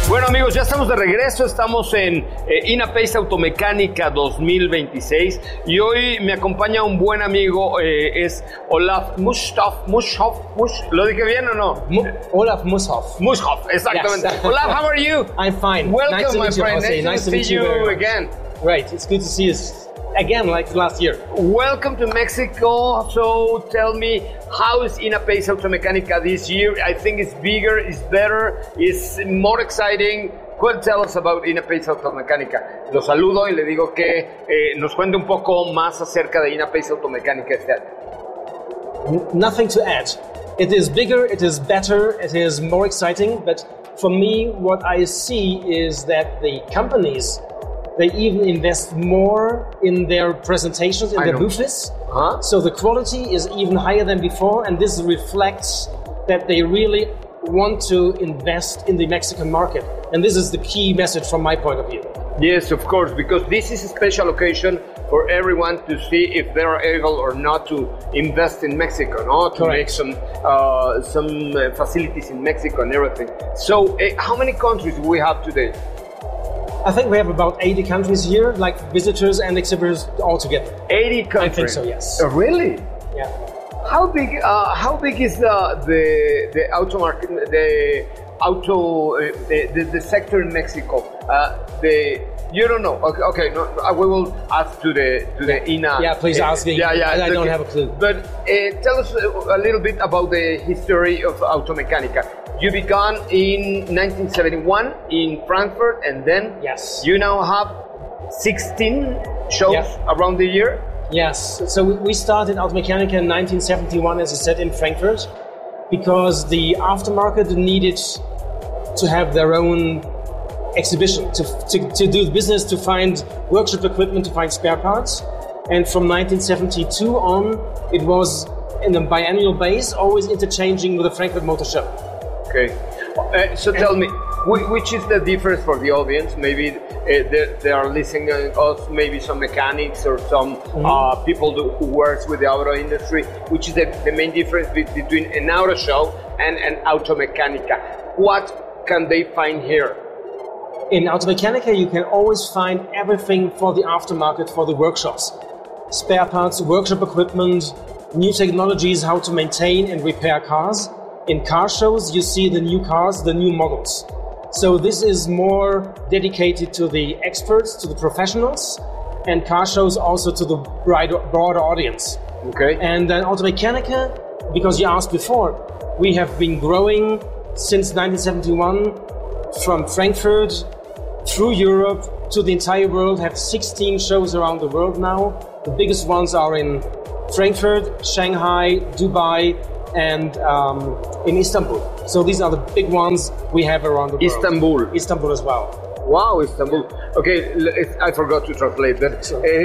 Bueno amigos, ya estamos de regreso, estamos en INAPACE Automecánica 2026 y hoy me acompaña un buen amigo, es Olaf Muschhoff, ¿lo dije bien o no? Olaf Muschhoff. Muschhoff, exactamente. Yes. Olaf, how are you? I'm fine. Welcome, nice to my meet you, friend. Jose. Nice to see you again. Right, it's good to see you again, like last year. Welcome to Mexico. So tell me, how is INAPACE Automecánica this year? I think it's bigger, it's better, it's more exciting. Tell us about INAPACE Automecánica. Lo saludo y le digo que nos cuente un poco más acerca de INAPACE Automecánica este año. Nothing to add. It is bigger, it is better, it is more exciting, but for me, what I see is that the companies, they even invest more in their presentations, in their booths. Huh? So the quality is even higher than before, and this reflects that they really want to invest in the Mexican market. And this is the key message from my point of view. Yes, of course, because this is a special occasion for everyone to see if they are able or not to invest in Mexico, no? To make some facilities in Mexico and everything. So, how many countries do we have today? I think we have about 80 countries here, like visitors and exhibitors all together. 80 countries? I think so, yes. Really? Yeah. How big is the auto market, the sector in Mexico? You don't know. Okay, no, we will ask to the INA. Yeah, please ask me. Yeah, I don't have a clue. But tell us a little bit about the history of Automecánica. You began in 1971 in Frankfurt, and then you now have 16 shows around the year. Yes, so we started Automecánica in 1971, as I said, in Frankfurt, because the aftermarket needed to have their own exhibition, to do business, to find workshop equipment, to find spare parts. And from 1972 on, it was in a biannual base, always interchanging with the Frankfurt Motor Show. Okay, so tell me, which is the difference for the audience? Maybe they are listening to us, maybe some mechanics or some people who works with the auto industry. Which is the main difference between an auto show and an Automecánica? What can they find here? In Automecánica, you can always find everything for the aftermarket, for the workshops. Spare parts, workshop equipment, new technologies, how to maintain and repair cars. In car shows, you see the new cars, the new models. So this is more dedicated to the experts, to the professionals, and car shows also to the broader audience. Okay. And then Automecánica, because you asked before, we have been growing since 1971 from Frankfurt through Europe to the entire world, have 16 shows around the world now. The biggest ones are in Frankfurt, Shanghai, Dubai, and in Istanbul. So these are the big ones we have around the world. Istanbul as well. Wow, Istanbul. Okay, I forgot to translate that.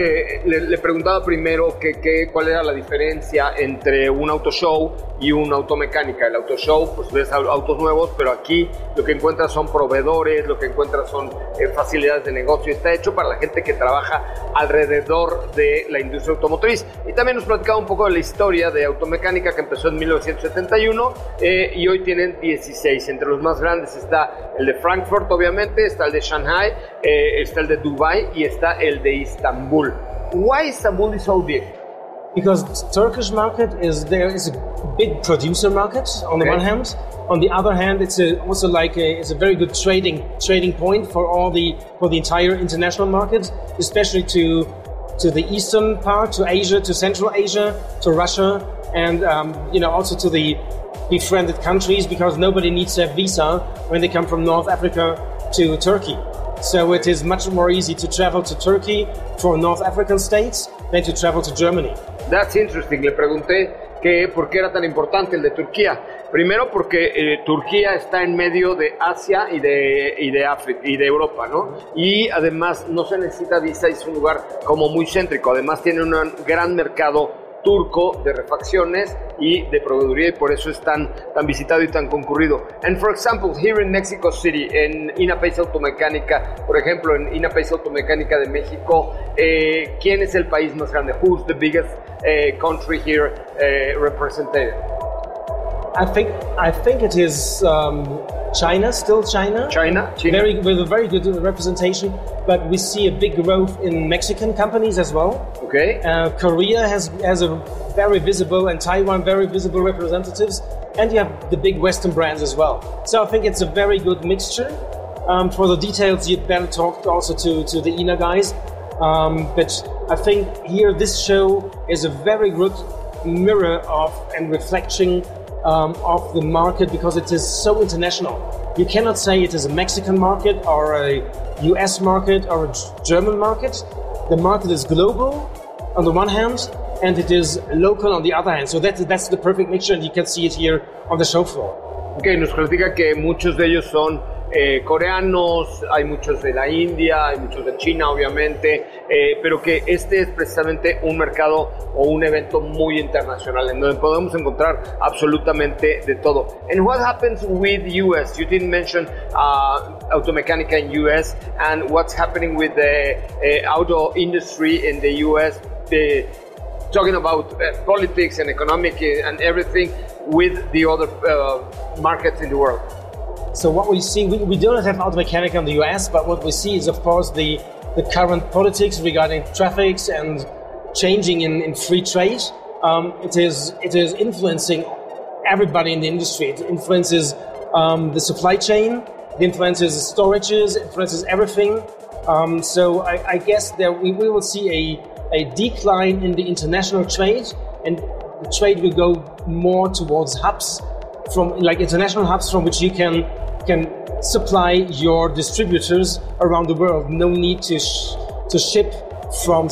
Le preguntaba primero cuál era la diferencia entre un auto show y un Automecánica. El auto show, pues ves autos nuevos, pero aquí lo que encuentras son proveedores, lo que encuentras son facilidades de negocio. Está hecho para la gente que trabaja alrededor de la industria automotriz. Y también nos platicaba un poco de la historia de Automecánica, que empezó en 1971 y hoy tienen 16. Entre los más grandes está el de Frankfurt, obviamente, está el de Shanghai, está el de Dubai y está el de Istanbul. Why Istanbul is so big? Because the Turkish market is a big producer market on the one hand. On the other hand, it's also a very good trading point for the entire international market, especially to the eastern part, to Asia, to Central Asia, to Russia, and also to the befriended countries, because nobody needs a visa when they come from North Africa to Turkey. So it is much more easy to travel to Turkey for North African states than to travel to Germany. That's interesting. Le pregunté por qué era tan importante el de Turquía. Primero porque Turquía está en medio de Asia y de África y de Europa, ¿no? Y además no se necesita visa, es un lugar como muy céntrico. Además tiene un gran mercado turco de refacciones y de proveeduría, y por eso es tan visitado y tan concurrido. And for example, here in Mexico City, en INAPACE Automecánica, por ejemplo, en INAPACE Automecánica de México, ¿quién es el país más grande? Who's the biggest country here represented? I think it is China, still China. China. With a very good representation, but we see a big growth in Mexican companies as well. Okay. Korea has a very visible, and Taiwan very visible representatives, and you have the big Western brands as well. So I think it's a very good mixture. For the details, you'd better talk also to the INA guys. But I think here this show is a very good mirror of and reflection of the market, because it is so international. You cannot say it is a Mexican market or a US market or a German market. The market is global on the one hand, and it is local on the other hand. So that's the perfect mixture, and you can see it here on the show floor. Okay, nos platica que muchos de ellos son coreanos, hay muchos de la India, hay muchos de China obviamente, pero que este es precisamente un mercado o un evento muy internacional en donde podemos encontrar absolutamente de todo. And what happens with US? You didn't mention Automechanica in US, and what's happening with the auto industry in the US, talking about politics and economic and everything with the other markets in the world. So what we see, we don't have Automechanica in the US, but what we see is, of course, the current politics regarding traffics and changing in free trade. It is influencing everybody in the industry. It influences the supply chain, it influences storages, it influences everything. So I guess that we will see a decline in the international trade, and the trade will go more towards hubs, from like international hubs from which you can supply your distributors around the world. No need to ship from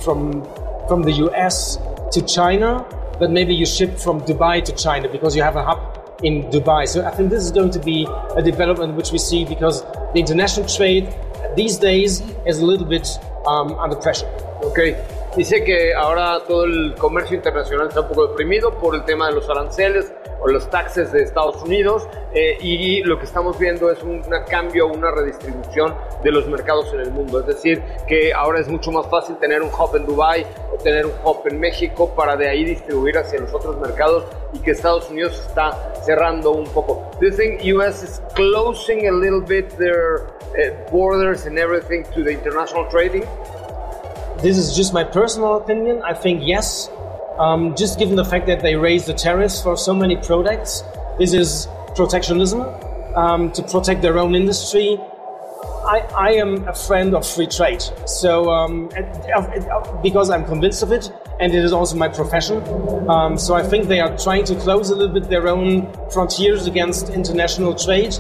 the US to China, but maybe you ship from Dubai to China because you have a hub in Dubai. So I think this is going to be a development which we see, because the international trade these days is a little bit under pressure. Okay. Dice que ahora todo el comercio internacional está un poco deprimido por el tema de los aranceles o los taxes de Estados Unidos, y lo que estamos viendo es un cambio, una redistribución de los mercados en el mundo. Es decir, que ahora es mucho más fácil tener un hub en Dubái o tener un hub en México para de ahí distribuir hacia los otros mercados, y que Estados Unidos está cerrando un poco. Do you think US is closing a little bit their borders and everything to the international trading? This is just my personal opinion. I think yes. Just given the fact that they raised the tariffs for so many products, this is protectionism to protect their own industry. I am a friend of free trade, so because I'm convinced of it, and it is also my profession. So I think they are trying to close a little bit their own frontiers against international trade.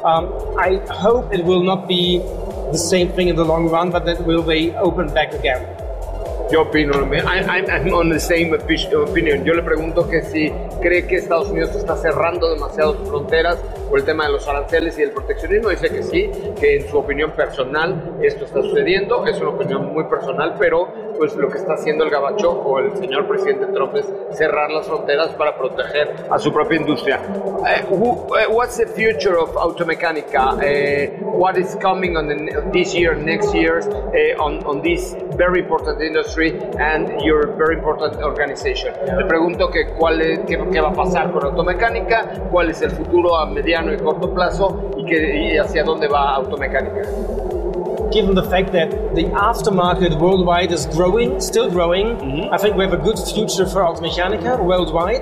I hope it will not be the same thing in the long run, but that will be opened back again. Yo opino, I'm on the same opinion. Yo le pregunto que si cree que Estados Unidos está cerrando demasiado sus fronteras por el tema de los aranceles y el proteccionismo. Dice que sí, que en su opinión personal esto está sucediendo. Es una opinión muy personal, pero pues lo que está haciendo el gabacho o el señor presidente Trump es cerrar las fronteras para proteger a su propia industria. What's the future of Automechanica? What is coming on this year, next years, on this very important industry and your very important organization? Le pregunto que qué va a pasar con Automechanica, cuál es el futuro a mediano y corto plazo, y hacia dónde va Automechanica. Given the fact that the aftermarket worldwide is growing, still growing, I think we have a good future for Automechanica worldwide.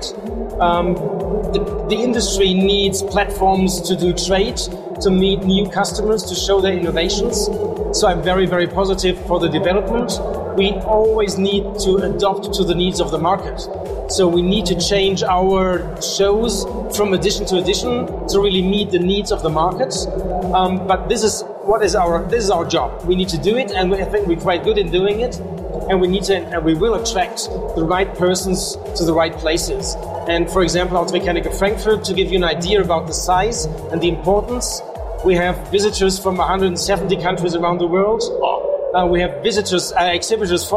The industry needs platforms to do trade, to meet new customers, to show their innovations. So I'm very, very positive for the development. We always need to adapt to the needs of the market. So we need to change our shows from edition to edition to really meet the needs of the market. But this is our job. We need to do it, and I think we're quite good in doing it. And we will attract the right persons to the right places. And for example, Automechanica Frankfurt, to give you an idea about the size and the importance, we have visitors from 170 countries around the world. We have exhibitors,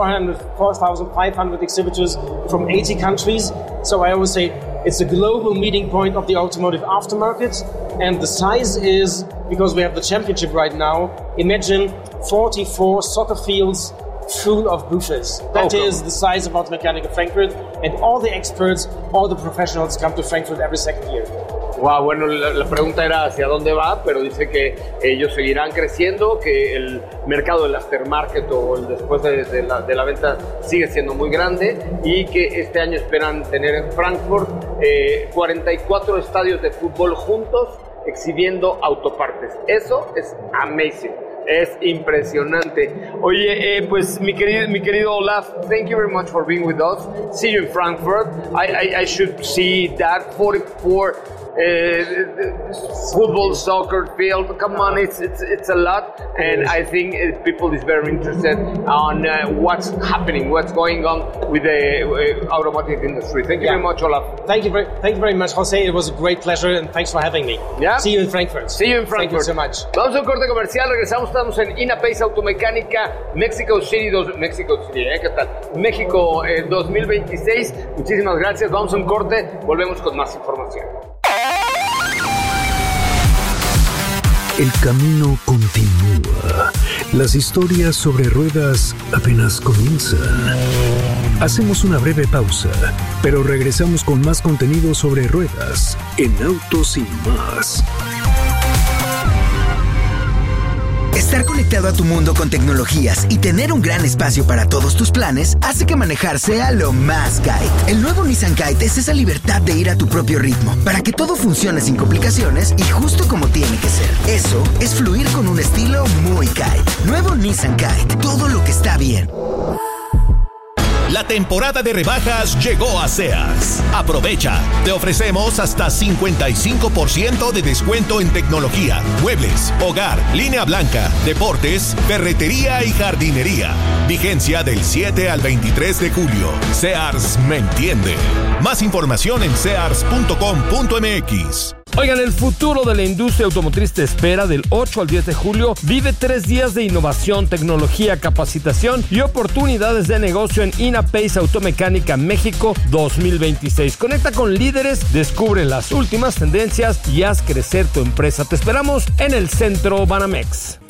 4,500 exhibitors from 80 countries. So I always say it's a global meeting point of the automotive aftermarket. And the size is, because we have the championship right now, imagine 44 soccer fields full of booths. That is the size of Automechanika Frankfurt, and all the experts, all the professionals come to Frankfurt every second year. Wow, bueno, la pregunta era hacia dónde va, pero dice que ellos seguirán creciendo, que el mercado del aftermarket o el después de la venta sigue siendo muy grande y que este año esperan tener en Frankfurt 44 estadios de fútbol juntos exhibiendo autopartes. Eso es amazing. Es impresionante. Oye, pues mi querido Olaf, thank you very much for being with us. See you in Frankfurt. I should see that 44 football, soccer field. Come on, it's a lot, and I think people is very interested on what's happening, what's going on with the automotive industry. Thank you very much, Olaf. Thank you very much, Jose. It was a great pleasure, and thanks for having me. Yeah. See you in Frankfurt. See you in Frankfurt. Thank you so much. Vamos a un corte comercial. Regresamos. Estamos en Inapace Automecánica Mexico City, ¿qué tal? México 2026. Muchísimas gracias. Vamos a un corte. Volvemos con más información. El camino continúa. Las historias sobre ruedas apenas comienzan. Hacemos una breve pausa, pero regresamos con más contenido sobre ruedas en Autos y Más. Estar conectado a tu mundo con tecnologías y tener un gran espacio para todos tus planes hace que manejar sea lo más Kite. El nuevo Nissan Kite es esa libertad de ir a tu propio ritmo, para que todo funcione sin complicaciones y justo como tiene que ser. Eso es fluir con un estilo muy Kite. Nuevo Nissan Kite, todo lo que está bien. La temporada de rebajas llegó a Sears. Aprovecha. Te ofrecemos hasta 55% de descuento en tecnología, muebles, hogar, línea blanca, deportes, ferretería y jardinería. Vigencia del 7 al 23 de julio. Sears me entiende. Más información en sears.com.mx. Oigan, el futuro de la industria automotriz te espera del 8 al 10 de julio. Vive 3 días de innovación, tecnología, capacitación y oportunidades de negocio en Inapace Automecánica México 2026. Conecta con líderes, descubre las últimas tendencias y haz crecer tu empresa. Te esperamos en el Centro Banamex.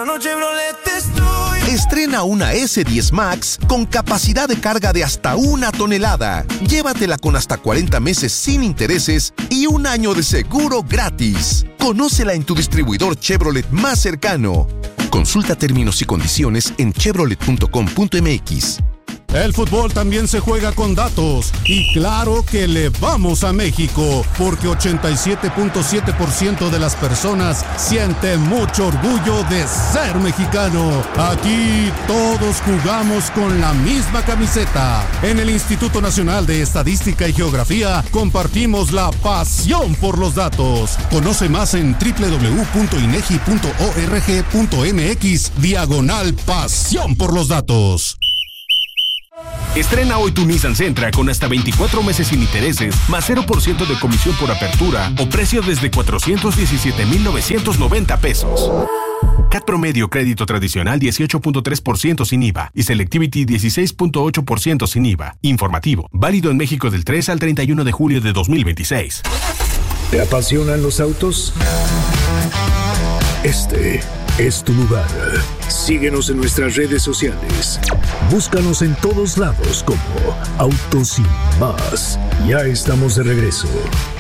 Estrena una S10 Max con capacidad de carga de hasta 1 tonelada. Llévatela con hasta 40 meses sin intereses y 1 año de seguro gratis. Conócela en tu distribuidor Chevrolet más cercano. Consulta términos y condiciones en chevrolet.com.mx. El fútbol también se juega con datos y claro que le vamos a México porque 87.7% de las personas sienten mucho orgullo de ser mexicano. Aquí todos jugamos con la misma camiseta. En el Instituto Nacional de Estadística y Geografía compartimos la pasión por los datos. Conoce más en www.inegi.org.mx/pasión por los datos. Estrena hoy tu Nissan Sentra con hasta 24 meses sin intereses, más 0% de comisión por apertura o precio desde 417,990 pesos. CAT promedio crédito tradicional 18.3% sin IVA y Selectivity 16.8% sin IVA. Informativo, válido en México del 3 al 31 de julio de 2026. ¿Te apasionan los autos? Este es tu lugar. Síguenos en nuestras redes sociales. Búscanos en todos lados como Autos y Más. Ya estamos de regreso.